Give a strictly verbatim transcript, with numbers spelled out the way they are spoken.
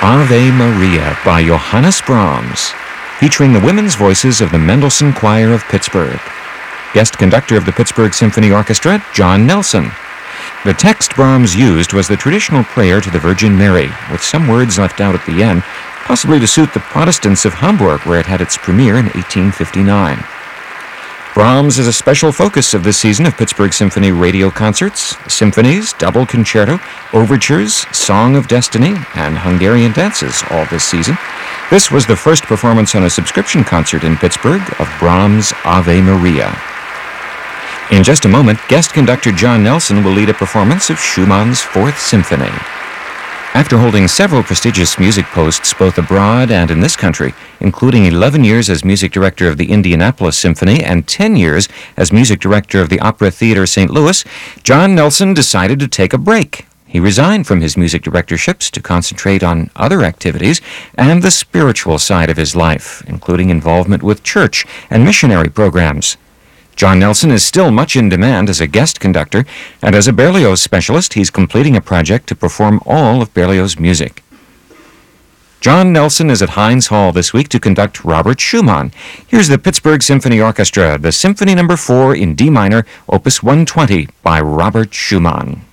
Ave Maria by Johannes Brahms, featuring the women's voices of the Mendelssohn Choir of Pittsburgh. Guest conductor of the Pittsburgh Symphony Orchestra, John Nelson. The text Brahms used was the traditional prayer to the Virgin Mary, with some words left out at the end, possibly to suit the Protestants of Hamburg, where it had its premiere in eighteen fifty-nine. Brahms is a special focus of this season of Pittsburgh Symphony radio concerts, symphonies, double concerto, overtures, Song of Destiny, and Hungarian dances all this season. This was the first performance on a subscription concert in Pittsburgh of Brahms' Ave Maria. In just a moment, guest conductor John Nelson will lead a performance of Schumann's Fourth Symphony. After holding several prestigious music posts both abroad and in this country, including eleven years as music director of the Indianapolis Symphony and ten years as music director of the Opera Theater Saint Louis, John Nelson decided to take a break. He resigned from his music directorships to concentrate on other activities and the spiritual side of his life, including involvement with church and missionary programs. John Nelson is still much in demand as a guest conductor, and as a Berlioz specialist, he's completing a project to perform all of Berlioz' music. John Nelson is at Heinz Hall this week to conduct Robert Schumann. Here's the Pittsburgh Symphony Orchestra, the Symphony Number four in D minor, Opus one twenty by Robert Schumann.